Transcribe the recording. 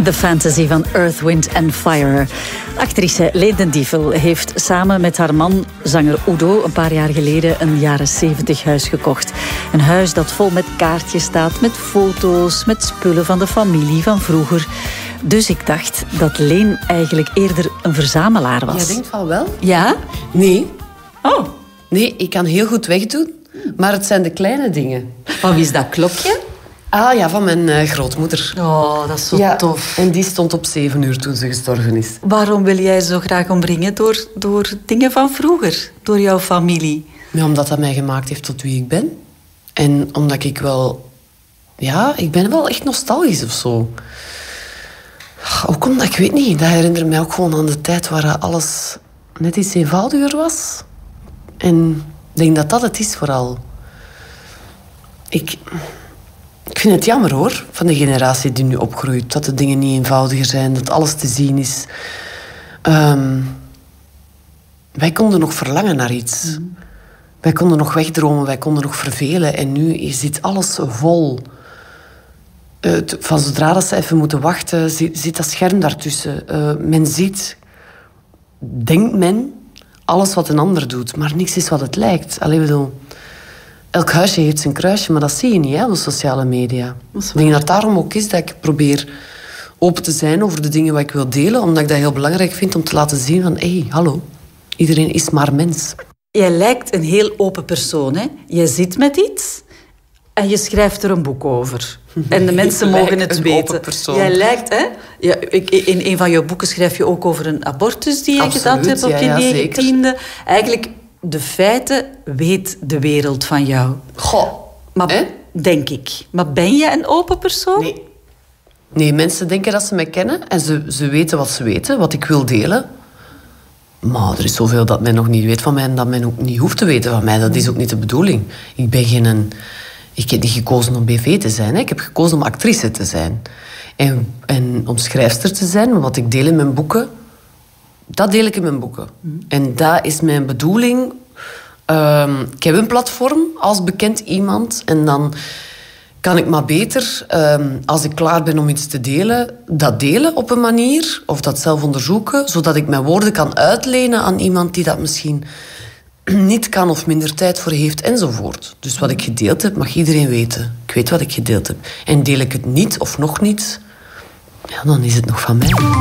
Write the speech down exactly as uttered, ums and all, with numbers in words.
De fantasy van Earth, Wind and Fire. Actrice Leen den Dievel heeft samen met haar man, zanger Udo, een paar jaar geleden een jaren zeventig huis gekocht. Een huis dat vol met kaartjes staat, met foto's, met spullen van de familie van vroeger. Dus ik dacht dat Leen eigenlijk eerder een verzamelaar was. Jij denkt van wel? Ja? Nee. Oh. Nee, ik kan heel goed wegdoen, maar het zijn de kleine dingen. Van wie is dat klokje? Ah ja, van mijn uh, grootmoeder. Oh, dat is zo ja, tof. En die stond op zeven uur toen ze gestorven is. Waarom wil jij zo graag omringen? Door, door dingen van vroeger? Door jouw familie? Ja, omdat dat mij gemaakt heeft tot wie ik ben. En omdat ik wel... Ja, ik ben wel echt nostalgisch of zo. Hoe komt dat? Ik weet niet. Dat herinnert mij ook gewoon aan de tijd waar alles net iets eenvoudiger was. En ik denk dat dat het is vooral. Ik... Ik vind het jammer, hoor, van de generatie die nu opgroeit. Dat de dingen niet eenvoudiger zijn, dat alles te zien is. Um, wij konden nog verlangen naar iets. Mm. Wij konden nog wegdromen, wij konden nog vervelen. En nu zit alles vol. Uh, van zodra dat ze even moeten wachten, zit, zit dat scherm daartussen. Uh, men ziet, denkt men, alles wat een ander doet. Maar niks is wat het lijkt. Allee, bedoel... Elk huisje heeft zijn kruisje, maar dat zie je niet, hè, op de sociale media. Ik denk dat het daarom ook is dat ik probeer open te zijn over de dingen wat ik wil delen, omdat ik dat heel belangrijk vind om te laten zien van, hé, hey, hallo, iedereen is maar mens. Jij lijkt een heel open persoon, hè? Je zit met iets en je schrijft er een boek over. En de mensen mogen het een weten. Open persoon. Jij lijkt, hè? Ja, in een van jouw boeken schrijf je ook over een abortus die je Absoluut, gedaan hebt op ja, je ja, negentiende. Eigenlijk... De feiten weet de wereld van jou. Goh. Maar, eh? denk ik. Maar ben je een open persoon? Nee. Nee, mensen denken dat ze mij kennen. En ze, ze weten wat ze weten, wat ik wil delen. Maar er is zoveel dat men nog niet weet van mij... en dat men ook niet hoeft te weten van mij. Dat is ook niet de bedoeling. Ik ben geen... Ik heb niet gekozen om B V te zijn. Hè. Ik heb gekozen om actrice te zijn. En, en om schrijfster te zijn. Wat ik deel in mijn boeken... Dat deel ik in mijn boeken. Mm. En dat is mijn bedoeling. Um, ik heb een platform als bekend iemand. En dan kan ik maar beter, um, als ik klaar ben om iets te delen... dat delen op een manier, of dat zelf onderzoeken... zodat ik mijn woorden kan uitlenen aan iemand die dat misschien niet kan... of minder tijd voor heeft, enzovoort. Dus wat ik gedeeld heb, mag iedereen weten. Ik weet wat ik gedeeld heb. En deel ik het niet of nog niet... ja, dan is het nog van mij.